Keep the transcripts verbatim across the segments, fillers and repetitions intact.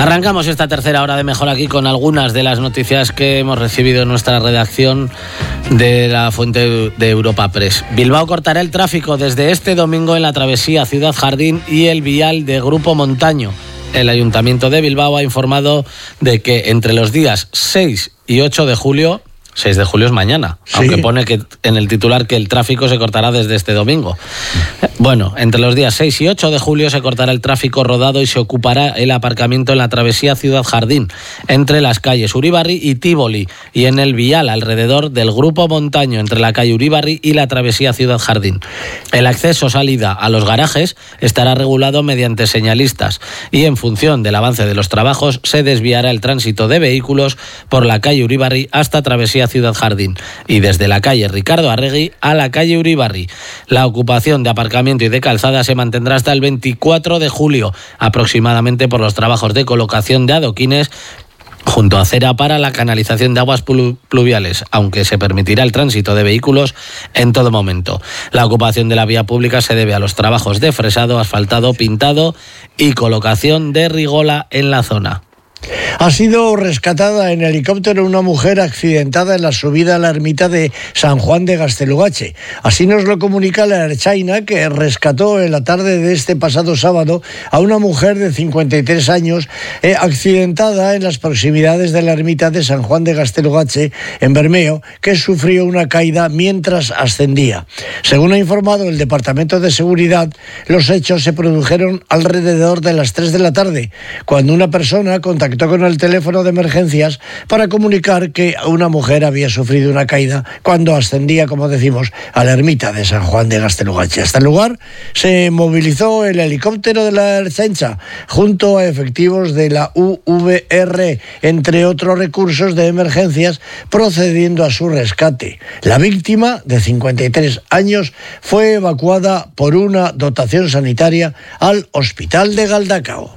Arrancamos esta tercera hora de Mejor Aquí con algunas de las noticias que hemos recibido en nuestra redacción de la fuente de Europa Press. Bilbao cortará el tráfico desde este domingo en la travesía Ciudad Jardín y el vial de Grupo Montaño. El Ayuntamiento de Bilbao ha informado de que entre los días seis y ocho de julio, seis de julio es mañana, sí, aunque pone que en el titular que el tráfico se cortará desde este domingo. Bueno, entre los días seis y ocho de julio se cortará el tráfico rodado y se ocupará el aparcamiento en la travesía Ciudad Jardín, entre las calles Uribarri y Tívoli, y en el vial alrededor del Grupo Montaño, entre la calle Uribarri y la travesía Ciudad Jardín. El acceso salida a los garajes estará regulado mediante señalistas y en función del avance de los trabajos se desviará el tránsito de vehículos por la calle Uribarri hasta travesía Ciudad Jardín y desde la calle Ricardo Arregui a la calle Uribarri. La ocupación de aparcamiento y de calzada se mantendrá hasta el veinticuatro de julio, aproximadamente por los trabajos de colocación de adoquines junto a acera para la canalización de aguas pluviales, aunque se permitirá el tránsito de vehículos en todo momento. La ocupación de la vía pública se debe a los trabajos de fresado, asfaltado, pintado y colocación de rigola en la zona. Ha sido rescatada en helicóptero una mujer accidentada en la subida a la ermita de San Juan de Gaztelugatxe. Así nos lo comunica la Ertzaina, que rescató en la tarde de este pasado sábado a una mujer de cincuenta y tres años eh, accidentada en las proximidades de la ermita de San Juan de Gaztelugatxe, en Bermeo, que sufrió una caída mientras ascendía. Según ha informado el Departamento de Seguridad, los hechos se produjeron alrededor de las tres de la tarde, cuando una persona contactó con el teléfono de emergencias para comunicar que una mujer había sufrido una caída cuando ascendía, como decimos, a la ermita de San Juan de Gaztelugatxe. Hasta el lugar se movilizó el helicóptero de la Ertzaintza junto a efectivos de la U V R, entre otros recursos de emergencias, procediendo a su rescate. La víctima, de cincuenta y tres años, fue evacuada por una dotación sanitaria al hospital de Galdacao.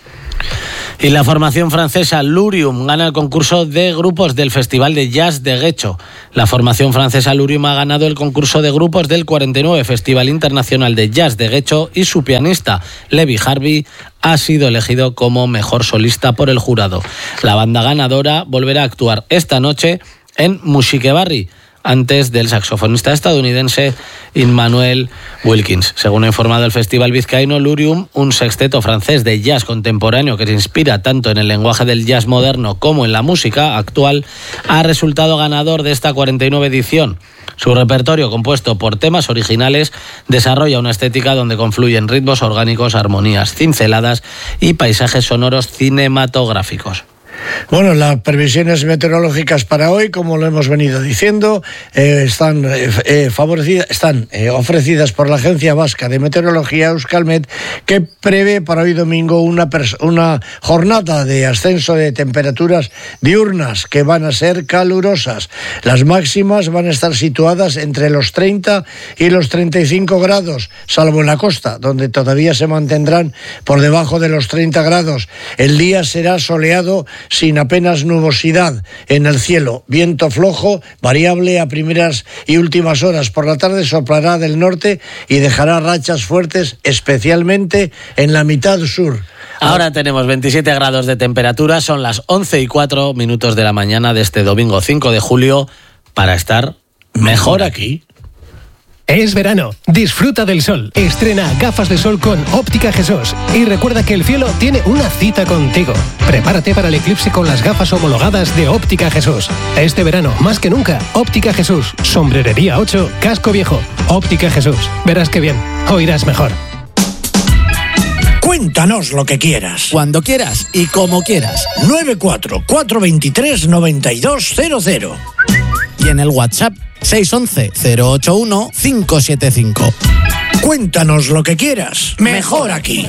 Y la formación francesa Lurium gana el concurso de grupos del Festival de Jazz de Guecho. La formación francesa Lurium ha ganado el concurso de grupos del cuarenta y nueve Festival Internacional de Jazz de Guecho y su pianista, Levi Harvey, ha sido elegido como mejor solista por el jurado. La banda ganadora volverá a actuar esta noche en Musikebarri, antes del saxofonista estadounidense Immanuel Wilkins. Según ha informado el Festival Vizcaíno, Lurium, un sexteto francés de jazz contemporáneo que se inspira tanto en el lenguaje del jazz moderno como en la música actual, ha resultado ganador de esta cuarenta y nueve edición. Su repertorio, compuesto por temas originales, desarrolla una estética donde confluyen ritmos orgánicos, armonías cinceladas y paisajes sonoros cinematográficos. Bueno, las previsiones meteorológicas para hoy, como lo hemos venido diciendo, eh, están, eh, favorecidas, están eh, ofrecidas por la Agencia Vasca de Meteorología, Euskalmet, que prevé para hoy domingo una, pers- una jornada de ascenso de temperaturas diurnas que van a ser calurosas. Las máximas van a estar situadas entre los treinta y los treinta y cinco grados, salvo en la costa, donde todavía se mantendrán por debajo de los treinta grados. El día será soleado, sin apenas nubosidad en el cielo, viento flojo, variable a primeras y últimas horas. Por la tarde soplará del norte y dejará rachas fuertes, especialmente en la mitad sur. Ahora tenemos veintisiete grados de temperatura, son las once y cuatro minutos de la mañana de este domingo cinco de julio, para estar mejor aquí. Es verano, disfruta del sol. Estrena gafas de sol con Óptica Jesús. Y recuerda que el cielo tiene una cita contigo. Prepárate para el eclipse con las gafas homologadas de Óptica Jesús. Este verano, más que nunca, Óptica Jesús. Sombrerería ocho, casco viejo. Óptica Jesús. Verás que bien, oirás mejor. Cuéntanos lo que quieras. Cuando quieras y como quieras. nueve cuatro cuatro dos tres nueve dos cero cero. Y en el WhatsApp seis once cero ocho uno cinco siete cinco. Cuéntanos lo que quieras. Mejor aquí.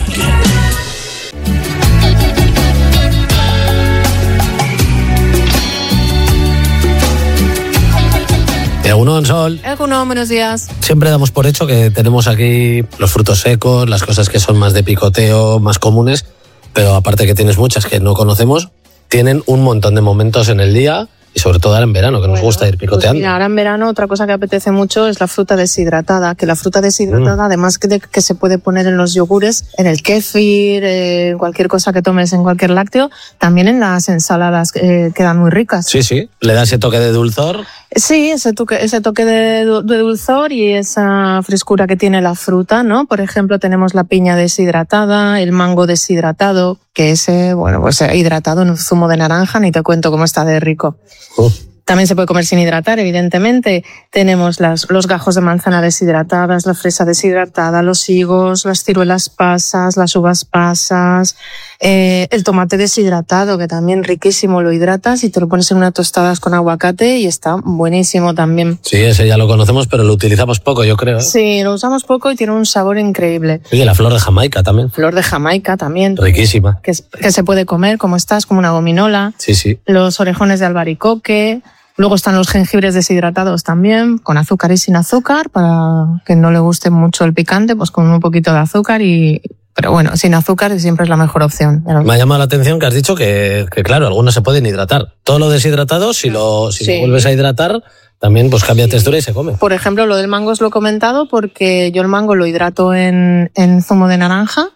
Egunon, Sol. Egunon, buenos días. Siempre damos por hecho que tenemos aquí los frutos secos, las cosas que son más de picoteo, más comunes, pero aparte que tienes muchas que no conocemos, tienen un montón de momentos en el día Y sobre todo ahora en verano, que nos Bueno, gusta ir picoteando. Pues mira, ahora en verano otra cosa que apetece mucho es la fruta deshidratada, que la fruta deshidratada, mm. además que, de, que se puede poner en los yogures, en el kéfir, en eh, cualquier cosa que tomes en cualquier lácteo, también en las ensaladas eh, quedan muy ricas. Sí, sí, le da ese toque de dulzor. Sí, ese toque, ese toque de, de dulzor y esa frescura que tiene la fruta, ¿no? Por ejemplo, tenemos la piña deshidratada, el mango deshidratado, que ese, bueno, pues hidratado en un zumo de naranja, ni te cuento cómo está de rico. Uh. También se puede comer sin hidratar, evidentemente. Tenemos las, los gajos de manzana deshidratadas, la fresa deshidratada, los higos, las ciruelas pasas, las uvas pasas, eh, el tomate deshidratado, que también riquísimo, lo hidratas y te lo pones en unas tostadas con aguacate y está buenísimo también. Sí, ese ya lo conocemos, pero lo utilizamos poco, yo creo. ¿eh? Sí, lo usamos poco y tiene un sabor increíble. Oye, la flor de Jamaica también. Flor de Jamaica también. Riquísima. Que, que se puede comer como estás, como una gominola. Sí, sí. Los orejones de albaricoque. Luego están los jengibres deshidratados también, con azúcar y sin azúcar, para que no le guste mucho el picante, pues con un poquito de azúcar y... Pero bueno, sin azúcar siempre es la mejor opción. Me ha llamado la atención que has dicho que, que claro, algunos se pueden hidratar. Todo lo deshidratado, si lo, si sí. lo vuelves a hidratar, también pues cambia sí. textura y se come. Por ejemplo, lo del mango os lo he comentado porque yo el mango lo hidrato en, en zumo de naranja.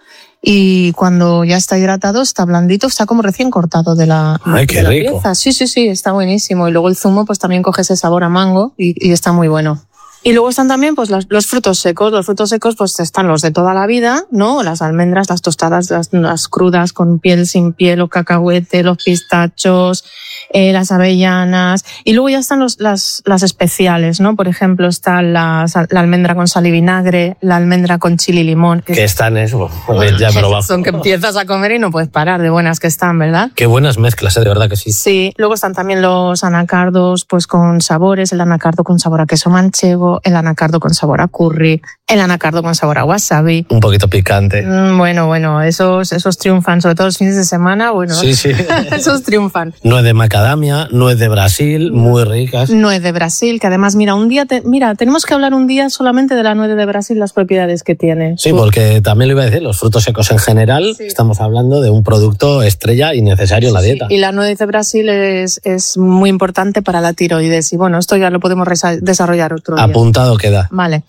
Y cuando ya está hidratado, está blandito, está como recién cortado de la, Ay, qué de la rico. pieza. Sí, sí, sí, está buenísimo. Y luego el zumo pues también coge ese sabor a mango y, y está muy bueno. Y luego están también pues los, los frutos secos. Los frutos secos pues están los de toda la vida, ¿no? Las almendras, las tostadas, las, las crudas con piel, sin piel, o cacahuete, los pistachos, eh, las avellanas. Y luego ya están los, las, las especiales, ¿no? Por ejemplo, está la, la almendra con sal y vinagre, la almendra con chile y limón. Que, que están eso, bueno, ya me lo bajo. Son que empiezas a comer y no puedes parar de buenas que están, ¿verdad? Qué buenas mezclas, ¿eh? De verdad que sí. Sí. Luego están también los anacardos pues con sabores, el anacardo con sabor a queso manchego, el anacardo con sabor a curry, el anacardo con sabor a wasabi. Un poquito picante. Mm, bueno, bueno, esos, esos triunfan, sobre todo los fines de semana, bueno. Sí, sí. Esos triunfan. Nuez de macadamia, nuez de Brasil, muy ricas. Nuez de Brasil, que además, mira, un día, te, mira, tenemos que hablar un día solamente de la nuez de Brasil, las propiedades que tiene. Sí, porque también lo iba a decir, los frutos secos en general, sí. Estamos hablando de un producto estrella y necesario en la dieta. Sí. Y la nuez de Brasil es, es muy importante para la tiroides. Y bueno, esto ya lo podemos desarrollar otro día. Apuntado queda. Vale.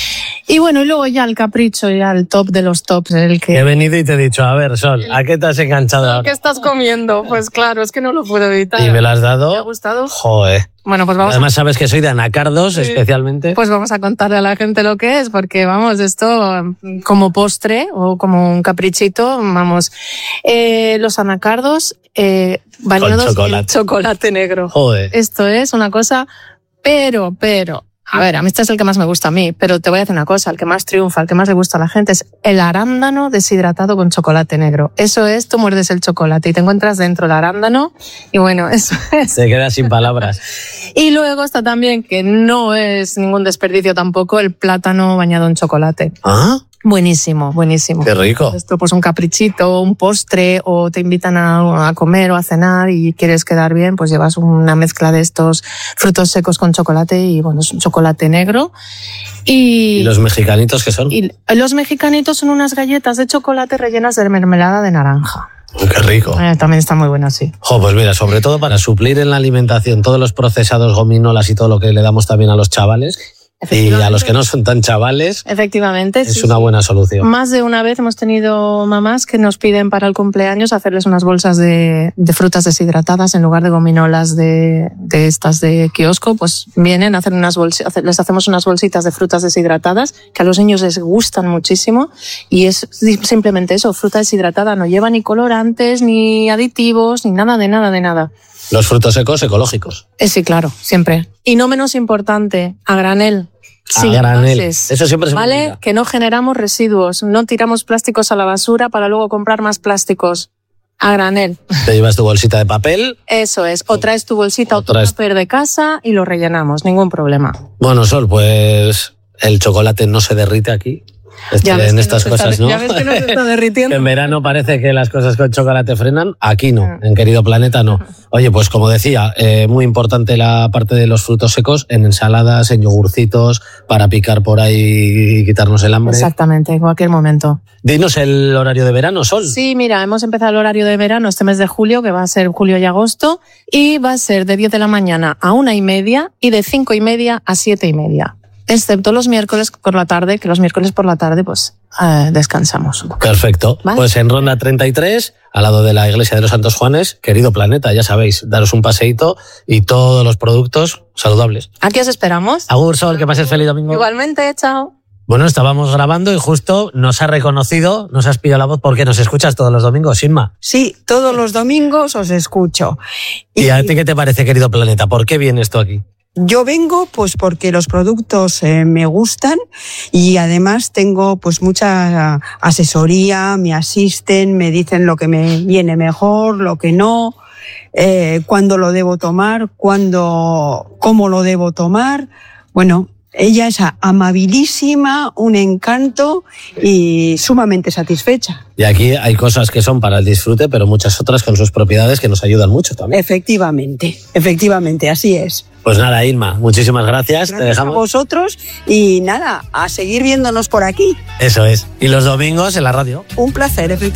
Y bueno, y luego ya el capricho, ya el top de los tops, el que... He venido y te he dicho, a ver, Sol, ¿a qué te has enganchado ahora? ¿Qué estás comiendo? Pues claro, es que no lo puedo evitar. ¿Y me lo has dado? ¿Te ha gustado? Joder. Bueno, pues vamos Además a... sabes que soy de anacardos, sí. Especialmente. Pues vamos a contarle a la gente lo que es, porque vamos, esto como postre o como un caprichito, vamos. Eh, los anacardos eh, bañados en chocolate negro. Joder. Esto es una cosa, pero, pero... A ver, a mí este es el que más me gusta a mí, pero te voy a decir una cosa, el que más triunfa, el que más le gusta a la gente es el arándano deshidratado con chocolate negro. Eso es, tú muerdes el chocolate y te encuentras dentro el arándano y bueno, eso es. Te quedas sin palabras. Y luego está también, que no es ningún desperdicio tampoco, el plátano bañado en chocolate. ¿Ah? Buenísimo, buenísimo. Qué rico. Esto pues un caprichito, un postre, o te invitan a, a comer o a cenar y quieres quedar bien, pues llevas una mezcla de estos frutos secos con chocolate y bueno, es un chocolate negro. Y, ¿Y los mexicanitos qué son? Y los mexicanitos son unas galletas de chocolate rellenas de mermelada de naranja. Qué rico. Eh, también está muy bueno, sí. Jo, pues mira, sobre todo para suplir en la alimentación todos los procesados, gominolas y todo lo que le damos también a los chavales. Y a los que no son tan chavales, efectivamente, es sí, una sí. buena solución. Más de una vez hemos tenido mamás que nos piden para el cumpleaños hacerles unas bolsas de, de frutas deshidratadas en lugar de gominolas de, de estas de kiosco, pues vienen a hacer unas bolsitas, les hacemos unas bolsitas de frutas deshidratadas que a los niños les gustan muchísimo y es simplemente eso, fruta deshidratada, no lleva ni colorantes, ni aditivos, ni nada de nada de nada. Los frutos secos ecológicos. Eh, sí, claro, siempre. Y no menos importante, a granel. A sin granel. envases, Eso siempre se ¿vale? olvida. Que no generamos residuos, no tiramos plásticos a la basura para luego comprar más plásticos. A granel. Te llevas tu bolsita de papel. Eso es. O traes tu bolsita o, o tu traes... papel de casa y lo rellenamos, ningún problema. Bueno, Sol, pues el chocolate no se derrite aquí. Este, en estas cosas, está, ¿no? Ya ves que nos está derritiendo. En verano parece que las cosas con chocolate frenan, aquí no, en Querido Planeta no. Oye, pues como decía, eh, muy importante la parte de los frutos secos en ensaladas, en yogurcitos, para picar por ahí y quitarnos el hambre. Exactamente, en cualquier momento. Dinos el horario de verano, Sol. Sí, mira, hemos empezado el horario de verano este mes de julio, que va a ser julio y agosto, y va a ser de diez de la mañana a una y media y de cinco y media a siete y media. Excepto los miércoles por la tarde, que los miércoles por la tarde pues eh, descansamos un poco. Perfecto. ¿Vale? Pues en Ronda treinta y tres, al lado de la Iglesia de los Santos Juanes, Querido Planeta, ya sabéis, daros un paseíto y todos los productos saludables. Aquí os esperamos. Agur, Sol, que pases feliz domingo. Igualmente, chao. Bueno, estábamos grabando y justo nos ha reconocido, nos has pillado la voz porque nos escuchas todos los domingos, Inma. Sí, todos los domingos os escucho. ¿Y a ti qué te parece, Querido Planeta? ¿Por qué vienes tú aquí? Yo vengo pues porque los productos eh, me gustan y además tengo pues mucha asesoría, me asisten, me dicen lo que me viene mejor, lo que no, eh, cuándo lo debo tomar, cuándo, cómo lo debo tomar. Bueno, ella es amabilísima, un encanto y sumamente satisfecha. Y aquí hay cosas que son para el disfrute, pero muchas otras con sus propiedades que nos ayudan mucho también. Efectivamente, efectivamente, así es. Pues nada, Inma, muchísimas gracias. Gracias Te dejamos. a vosotros y nada, a seguir viéndonos por aquí. Eso es. Y los domingos en la radio. Un placer, efectivamente.